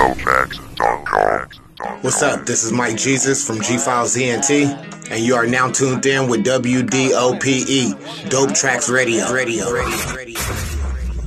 DopeTracks.com. What's up? This is Mike Jesus from G-Files ENT, and you are now tuned in with WDOPE, Dope Tracks Radio.